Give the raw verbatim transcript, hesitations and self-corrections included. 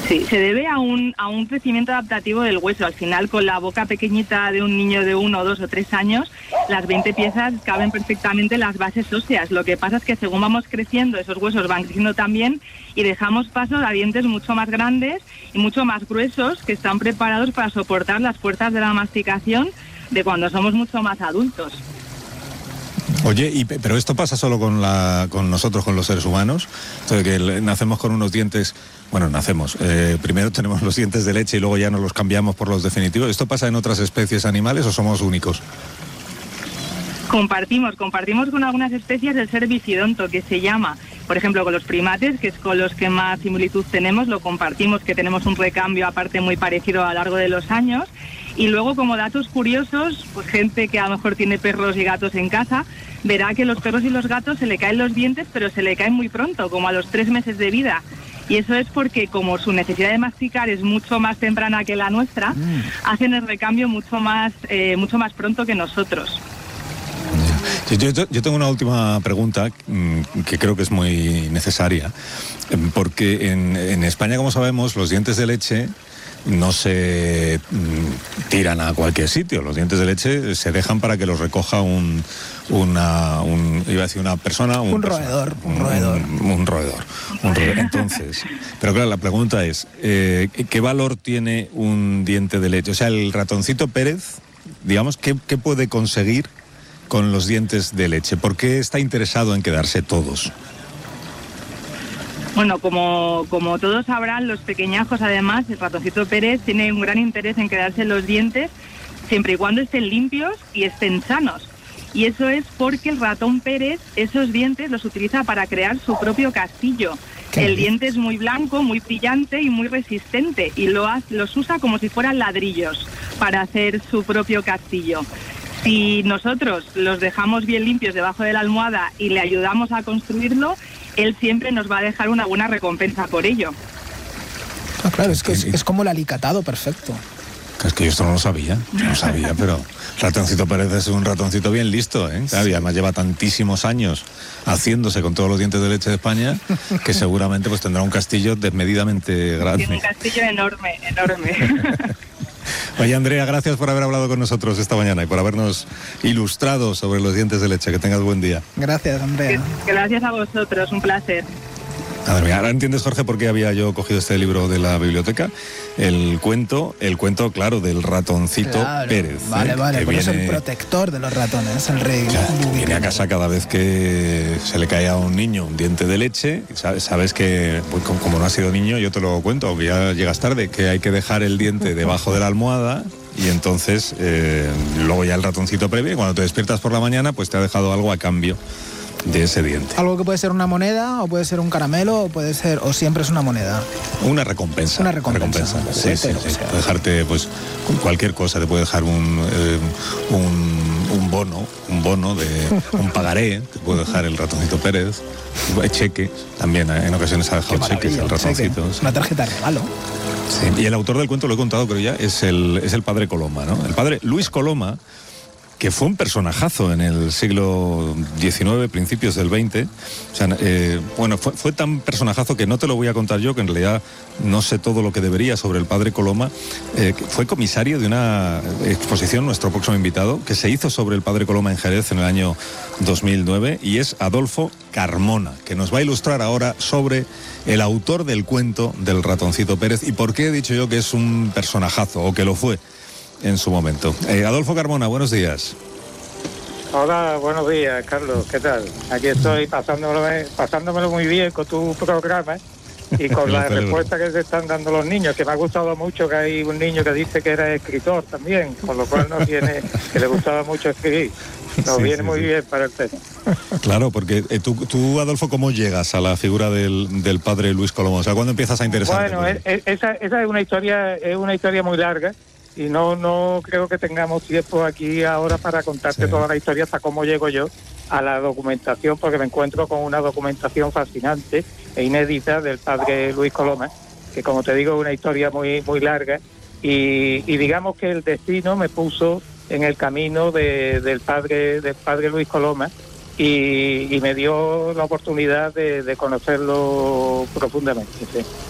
Sí, se debe a un, a un crecimiento adaptativo del hueso. Al final, con la boca pequeñita de un niño de uno, dos o tres años, las veinte piezas caben perfectamente en las bases óseas. Lo que pasa es que según vamos creciendo, esos huesos van creciendo también y dejamos paso a dientes mucho más grandes y mucho más gruesos que están preparados para soportar las fuerzas de la masticación de cuando somos mucho más adultos. Oye, y, pero esto pasa solo con la con nosotros, con los seres humanos, entonces que nacemos con unos dientes, bueno, nacemos, eh, primero tenemos los dientes de leche y luego ya nos los cambiamos por los definitivos. ¿Esto pasa en otras especies animales o somos únicos? Compartimos, compartimos con algunas especies el ser bisidonto, que se llama, por ejemplo, con los primates, que es con los que más similitud tenemos, lo compartimos, que tenemos un recambio aparte muy parecido a lo largo de los años. Y luego, como datos curiosos, pues gente que a lo mejor tiene perros y gatos en casa, verá que los perros y los gatos se le caen los dientes, pero se le caen muy pronto, como a los tres meses de vida. Y eso es porque como su necesidad de masticar es mucho más temprana que la nuestra, mm. hacen el recambio mucho más, eh, mucho más pronto que nosotros. Yo, yo, yo tengo una última pregunta que creo que es muy necesaria, porque en, en España, como sabemos, los dientes de leche no se mm, tiran a cualquier sitio. Los dientes de leche se dejan para que los recoja un, una, un, iba a decir una persona, un, un roedor, un, un roedor, un, un roedor, un roedor. Entonces, pero claro, la pregunta es, eh, ¿qué valor tiene un diente de leche? O sea, el ratoncito Pérez, digamos, ¿qué, qué puede conseguir con los dientes de leche? ¿Por qué está interesado en quedarse todos? Bueno, como, como todos sabrán, los pequeñajos, además, el ratoncito Pérez tiene un gran interés en quedarse los dientes siempre y cuando estén limpios y estén sanos. Y eso es porque el ratón Pérez esos dientes los utiliza para crear su propio castillo. El diente es muy blanco, muy brillante y muy resistente y lo ha, los usa como si fueran ladrillos para hacer su propio castillo. Si nosotros los dejamos bien limpios debajo de la almohada y le ayudamos a construirlo, él siempre nos va a dejar una buena recompensa por ello. Ah, claro, es que es, es como el alicatado perfecto. Es que yo esto no lo sabía, no lo sabía, pero ratoncito Pérez es un ratoncito bien listo, ¿eh? Claro, y además lleva tantísimos años haciéndose con todos los dientes de leche de España, que seguramente pues tendrá un castillo desmedidamente grande. Tiene un castillo enorme, enorme. Oye, Andrea, gracias por haber hablado con nosotros esta mañana y por habernos ilustrado sobre los dientes de leche. Que tengas buen día. Gracias, Andrea. Gracias a vosotros, un placer. Madre mía, ahora entiendes, Jorge, por qué había yo cogido este libro de la biblioteca. El cuento, el cuento, claro, del ratoncito claro, Pérez. Vale, ¿eh? vale, que viene, es el protector de los ratones, el rey. Claro, viene a casa cada vez que se le cae a un niño un diente de leche. Sabes, sabes que, pues, como no has sido niño, yo te lo cuento, aunque ya llegas tarde, que hay que dejar el diente debajo de la almohada. Y entonces, eh, luego ya el ratoncito prevé, cuando te despiertas por la mañana, pues te ha dejado algo a cambio de ese diente. Algo que puede ser una moneda, o puede ser un caramelo, o puede ser, o siempre es una moneda. Una recompensa. Una recompensa. recompensa. Sí, sí, sí. Puede dejarte, pues, cualquier cosa, te puede dejar un, eh, un, un bono, un bono de un pagaré, te puede dejar el ratoncito Pérez, cheque, también en ocasiones ha dejado cheques el ratoncito. Cheque. Una tarjeta de regalo. Sí, y el autor del cuento, lo he contado, creo ya, es el, es el padre Coloma, ¿no? El padre Luis Coloma, que fue un personajazo en el siglo diecinueve, principios del veinte. O sea, eh, bueno, fue, fue tan personajazo que no te lo voy a contar yo, que en realidad no sé todo lo que debería sobre el padre Coloma. Eh, fue comisario de una exposición, nuestro próximo invitado, que se hizo sobre el padre Coloma en Jerez en el año dos mil nueve, y es Adolfo Carmona, que nos va a ilustrar ahora sobre el autor del cuento del ratoncito Pérez y por qué he dicho yo que es un personajazo, o que lo fue en su momento. Eh, Adolfo Carmona, buenos días. Hola, buenos días, Carlos, ¿qué tal? Aquí estoy pasándomelo, pasándomelo muy bien con tu programa y con la respuesta que se están dando los niños, que me ha gustado mucho, que hay un niño que dice que era escritor también, con lo cual nos viene, que le gustaba mucho escribir. Nos sí, viene sí, muy sí. bien para el tema. Claro, porque eh, tú, tú, Adolfo, ¿cómo llegas a la figura del, del padre Luis Coloma? O sea, ¿cuándo empiezas a interesarte? Bueno, es, esa, esa es una historia, es una historia muy larga. Y no no creo que tengamos tiempo aquí ahora para contarte sí. toda la historia hasta cómo llego yo a la documentación, porque me encuentro con una documentación fascinante e inédita del padre Luis Coloma, que como te digo es una historia muy muy larga y, y digamos que el destino me puso en el camino de, del padre del padre Luis Coloma y, y me dio la oportunidad de, de conocerlo profundamente. Sí.